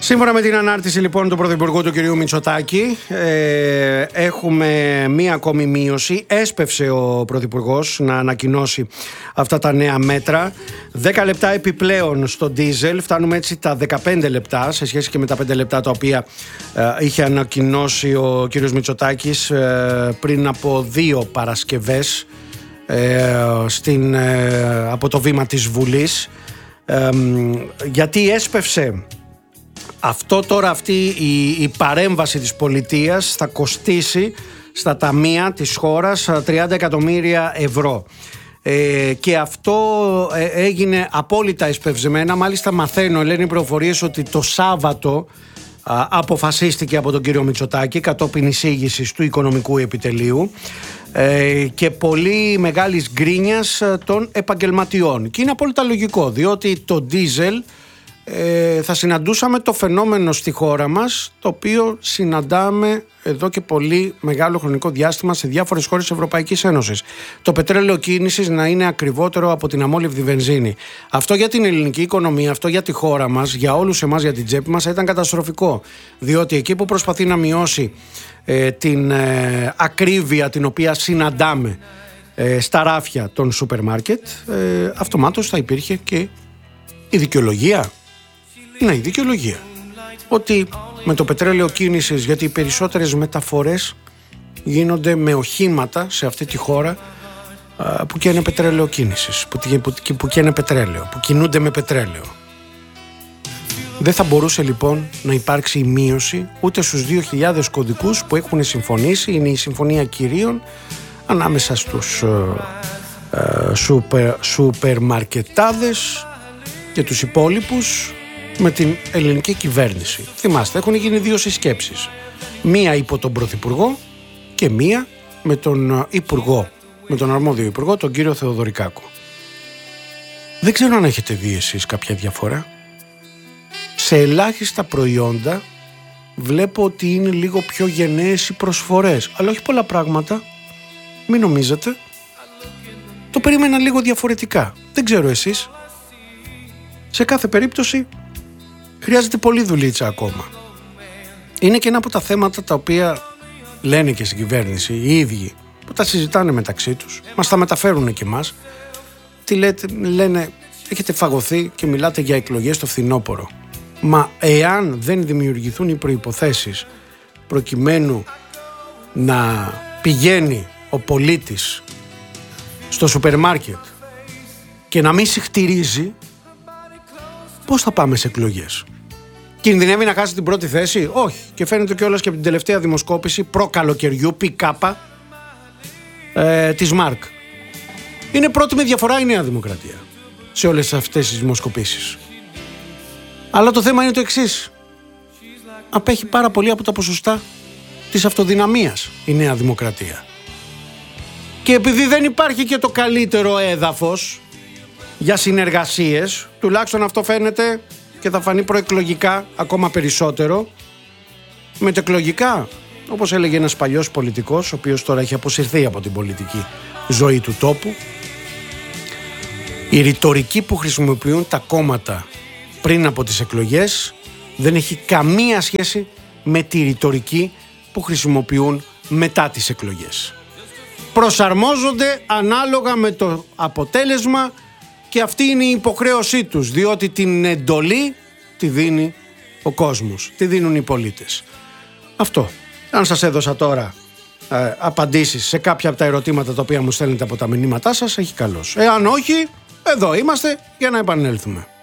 Σύμφωνα με την ανάρτηση λοιπόν του Πρωθυπουργού του κ. Μητσοτάκη, έχουμε μία ακόμη μείωση. Έσπευσε ο Πρωθυπουργός να ανακοινώσει αυτά τα νέα μέτρα. 10 λεπτά επιπλέον στο ντίζελ. Φτάνουμε έτσι τα 15 λεπτά σε σχέση και με τα 5 λεπτά τα οποία είχε ανακοινώσει ο κ. Μητσοτάκης πριν από 2 Παρασκευές από το βήμα της Βουλής. Γιατί έσπευσε αυτό τώρα, αυτή η παρέμβαση της πολιτείας θα κοστίσει στα ταμεία της χώρας 30 εκατομμύρια ευρώ. Και αυτό έγινε απόλυτα εσπευσμένα. Μάλιστα μαθαίνω, λένε οι πληροφορίες, ότι το Σάββατο αποφασίστηκε από τον κύριο Μητσοτάκη κατόπιν εισήγησης του Οικονομικού Επιτελείου και πολύ μεγάλης γκρίνιας των επαγγελματιών. Και είναι απόλυτα λογικό, διότι το ντίζελ θα συναντούσαμε το φαινόμενο στη χώρα μας, το οποίο συναντάμε εδώ και πολύ μεγάλο χρονικό διάστημα σε διάφορες χώρες της Ευρωπαϊκής Ένωσης. Το πετρέλαιο κίνησης να είναι ακριβότερο από την αμόλυβδη βενζίνη. Αυτό για την ελληνική οικονομία, αυτό για τη χώρα μας, για όλους εμάς, για την τσέπη μας, ήταν καταστροφικό. Διότι εκεί που προσπαθεί να μειώσει την ακρίβεια την οποία συναντάμε στα ράφια των σούπερ μάρκετ, αυτομάτως θα υπήρχε και η δικαιολογία. Ναι, η δικαιολογία. Ότι με το πετρέλαιο κίνησης, γιατί οι περισσότερες μεταφορές γίνονται με οχήματα σε αυτή τη χώρα που καίνε πετρέλαιο κίνησης, που καίνε πετρέλαιο, που κινούνται με πετρέλαιο. Δεν θα μπορούσε λοιπόν να υπάρξει μείωση ούτε στους 2.000 κωδικούς που έχουν συμφωνήσει, είναι η συμφωνία κυρίων ανάμεσα στους σούπερ μαρκετάδες και τους υπόλοιπους με την ελληνική κυβέρνηση. Θυμάστε, έχουν γίνει 2 συσκέψεις. Μία υπό τον Πρωθυπουργό και μία με τον Υπουργό, με τον αρμόδιο Υπουργό, τον κύριο Θεοδωρικάκο. Δεν ξέρω αν έχετε δει εσείς κάποια διαφορά. Σε ελάχιστα προϊόντα βλέπω ότι είναι λίγο πιο γενναίες οι προσφορές, αλλά όχι πολλά πράγματα. Μην νομίζετε. Το περίμενα λίγο διαφορετικά. Δεν ξέρω εσείς. Σε κάθε περίπτωση χρειάζεται πολλή δουλίτσα ακόμα. Είναι και ένα από τα θέματα τα οποία λένε και στην κυβέρνηση οι ίδιοι, που τα συζητάνε μεταξύ τους, μας τα μεταφέρουν και εμάς. Τι λένε, έχετε φαγωθεί και μιλάτε για εκλογές το φθινόπωρο. Μα εάν δεν δημιουργηθούν οι προϋποθέσεις προκειμένου να πηγαίνει ο πολίτης στο σούπερ μάρκετ και να μην συχτηρίζει, πώς θα πάμε σε εκλογές? Κινδυνεύει να χάσει την πρώτη θέση? Όχι. Και φαίνεται κιόλας και από την τελευταία δημοσκόπηση προ-καλοκαιριού, ΠΚ, της ΜΑΡΚ. Είναι πρώτη με διαφορά η Νέα Δημοκρατία σε όλες αυτές τις δημοσκοπήσεις. Αλλά το θέμα είναι το εξής. Απέχει πάρα πολύ από τα ποσοστά της αυτοδυναμίας η Νέα Δημοκρατία. Και επειδή δεν υπάρχει και το καλύτερο έδαφος για συνεργασίες, τουλάχιστον αυτό φαίνεται και θα φανεί προεκλογικά ακόμα περισσότερο. Μετεκλογικά, όπως έλεγε ένας παλιός πολιτικός, ο οποίος τώρα έχει αποσυρθεί από την πολιτική ζωή του τόπου, η ρητορική που χρησιμοποιούν τα κόμματα πριν από τις εκλογές δεν έχει καμία σχέση με τη ρητορική που χρησιμοποιούν μετά τις εκλογές. Προσαρμόζονται ανάλογα με το αποτέλεσμα και αυτή είναι η υποχρέωσή τους, διότι την εντολή τη δίνει ο κόσμος, τη δίνουν οι πολίτες. Αυτό. Αν σας έδωσα τώρα απαντήσεις σε κάποια από τα ερωτήματα τα οποία μου στέλνετε από τα μηνύματά σας, έχει καλώς. Εάν όχι, εδώ είμαστε για να επανέλθουμε.